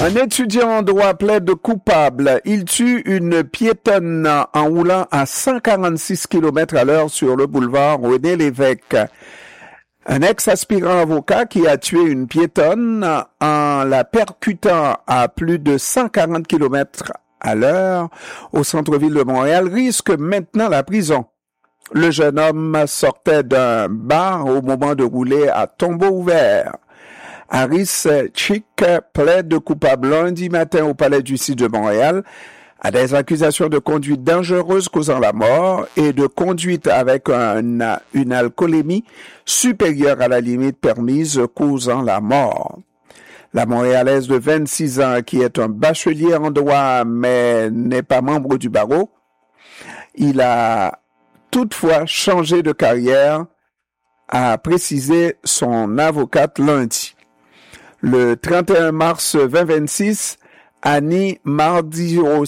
Un étudiant en droit plaide coupable. Il tue une piétonne en roulant à 146 km à l'heure sur le boulevard René Lévesque. Un ex-aspirant avocat qui a tué une piétonne en la percutant à plus de 140 km à l'heure au centre-ville de Montréal risque maintenant la prison. Le jeune homme sortait d'un bar au moment de rouler à tombeau ouvert. Harris Chick plaide coupable lundi matin au Palais de justice de Montréal à des accusations de conduite dangereuse causant la mort et de conduite avec une alcoolémie supérieure à la limite permise causant la mort. La Montréalaise de 26 ans, qui est un bachelier en droit mais n'est pas membre du barreau, il a toutefois changé de carrière, a précisé son avocate lundi. Le 31 mars 2026, Annie Mardiros,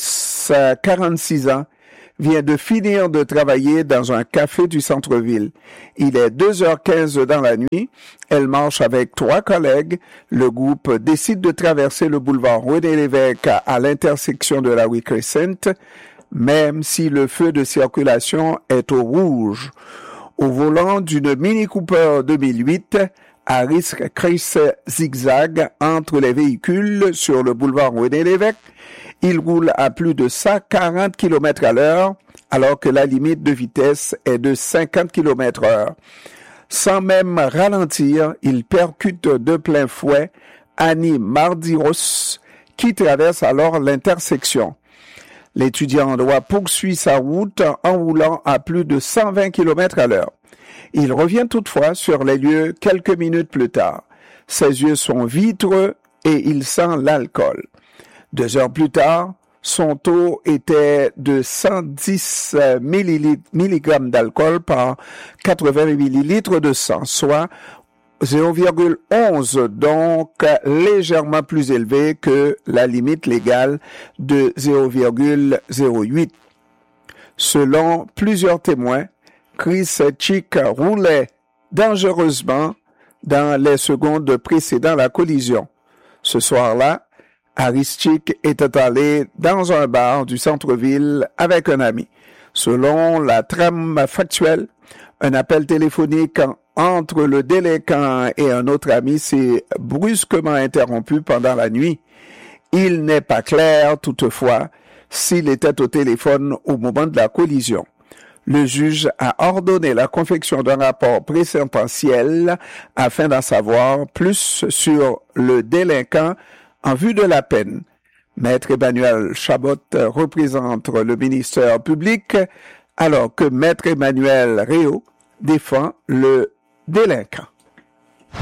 46 ans, vient de finir de travailler dans un café du centre-ville. Il est 2h15 dans la nuit. Elle marche avec 3 collègues. Le groupe décide de traverser le boulevard René Lévesque à l'intersection de la rue Crescent, même si le feu de circulation est au rouge. Au volant d'une Mini Cooper 2008, Harris Chris zigzag entre les véhicules sur le boulevard René Lévesque. Il roule à plus de 140 km à l'heure, alors que la limite de vitesse est de 50 km heure. Sans même ralentir, il percute de plein fouet Annie Mardiros, qui traverse alors l'intersection. L'étudiant en droit poursuit sa route en roulant à plus de 120 km à l'heure. Il revient toutefois sur les lieux quelques minutes plus tard. Ses yeux sont vitreux et il sent l'alcool. 2 heures plus tard, son taux était de 110 mg d'alcool par 80 ml de sang, soit 0,11, donc légèrement plus élevé que la limite légale de 0,08. Selon plusieurs témoins, Chris Chick roulait dangereusement dans les secondes précédant la collision. Ce soir-là, Harris Chick était allé dans un bar du centre-ville avec un ami. Selon la trame factuelle, un appel téléphonique entre le délinquant et un autre ami s'est brusquement interrompu pendant la nuit. Il n'est pas clair, toutefois, s'il était au téléphone au moment de la collision. Le juge a ordonné la confection d'un rapport présententiel afin d'en savoir plus sur le délinquant en vue de la peine. Maître Emmanuel Chabot représente le ministère public, alors que Maître Emmanuel Réau défend le délinquant.